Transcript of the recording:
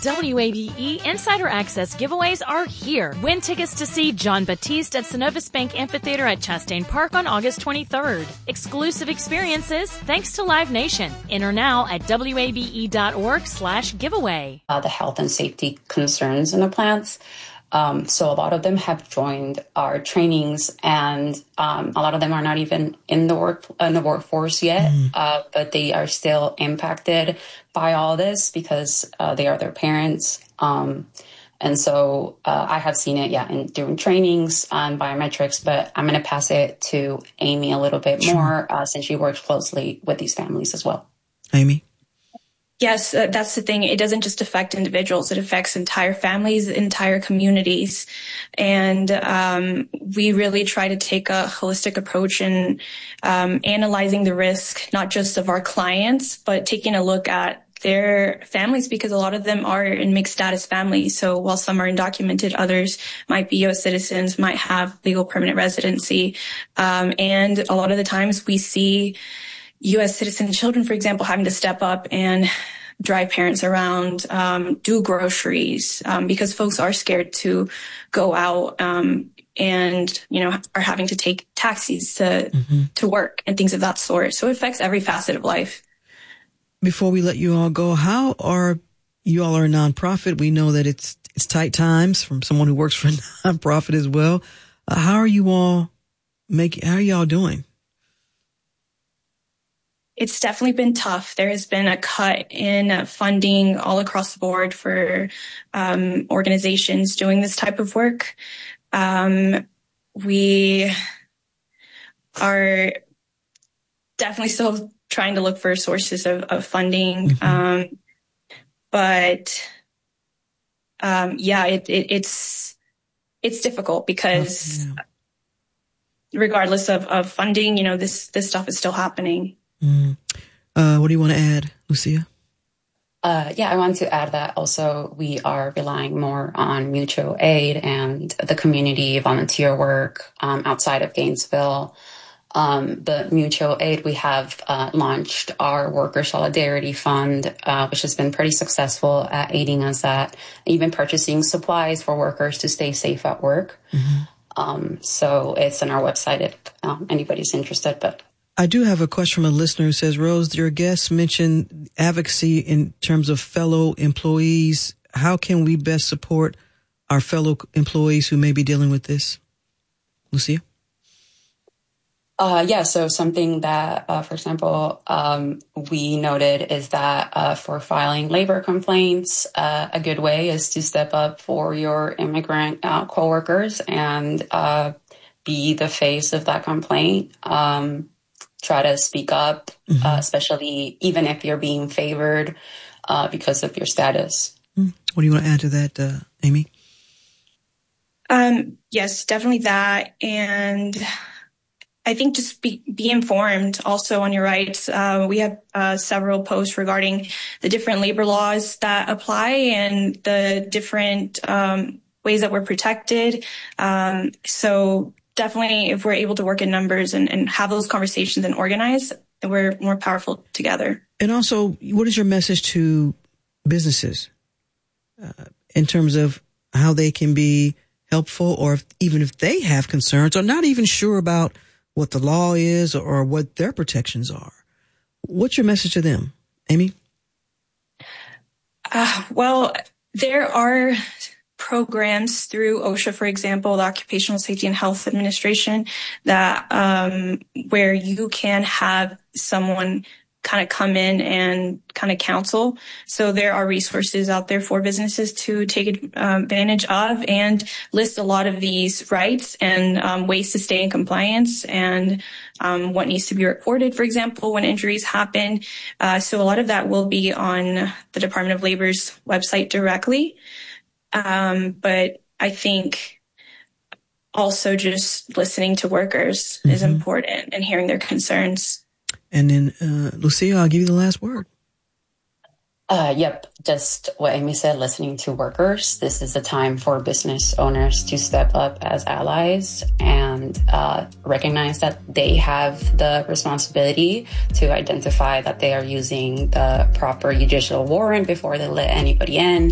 WABE Insider Access giveaways are here. Win tickets to see John Batiste at Synovus Bank Amphitheater at Chastain Park on August 23rd. Exclusive experiences thanks to Live Nation. Enter now at wabe.org/giveaway. The health and safety concerns in the plants. So a lot of them have joined our trainings, and a lot of them are not even in the workforce yet, but they are still impacted by all this because they are their parents. And so I have seen it, during trainings on biometrics, but I'm going to pass it to Amy a little bit more since she works closely with these families as well. Amy? Yes, that's the thing. It doesn't just affect individuals. It affects entire families, entire communities. And we really try to take a holistic approach in analyzing the risk, not just of our clients, but taking a look at their families, because a lot of them are in mixed status families. So while some are undocumented, others might be U.S. citizens, might have legal permanent residency. And a lot of the times we see U.S. citizen children, for example, having to step up and drive parents around, do groceries, because folks are scared to go out, and, are having to take taxis to work and things of that sort. So it affects every facet of life. Before we let you all go, how are you all are a nonprofit? We know that it's tight times from someone who works for a nonprofit as well. How are you all how are y'all doing? It's definitely been tough. There has been a cut in funding all across the board for organizations doing this type of work. We are definitely still trying to look for sources of funding. It's difficult because regardless of funding, this stuff is still happening. What do you want to add, Lucia? I want to add that also we are relying more on mutual aid and the community volunteer work outside of Gainesville. The mutual aid, we have launched our Worker Solidarity Fund, which has been pretty successful at aiding us at even purchasing supplies for workers to stay safe at work. So it's on our website if anybody's interested. But I do have a question from a listener who says, Rose, your guest mentioned advocacy in terms of fellow employees. How can we best support our fellow employees who may be dealing with this? Lucia? So something that, for example, we noted is that for filing labor complaints, a good way is to step up for your immigrant coworkers and be the face of that complaint. Try to speak up, especially even if you're being favored because of your status. What do you want to add to that, Amy? Yes, definitely that. And I think just be informed also on your rights. We have several posts regarding the different labor laws that apply and the different ways that we're protected. So definitely if we're able to work in numbers and have those conversations and organize, we're more powerful together. And also, what is your message to businesses in terms of how they can be helpful, or even if they have concerns or not even sure about what the law is or what their protections are? What's your message to them, Amy? Well, there are programs through OSHA, for example, the Occupational Safety and Health Administration, that where you can have someone kind of come in and kind of counsel. So there are resources out there for businesses to take advantage of and list a lot of these rights and ways to stay in compliance and what needs to be reported, for example, when injuries happen. So a lot of that will be on the Department of Labor's website directly. But I think also just listening to workers is important and hearing their concerns. And then, Lucia, I'll give you the last word. Just what Amy said, listening to workers. This is a time for business owners to step up as allies and recognize that they have the responsibility to identify that they are using the proper judicial warrant before they let anybody in.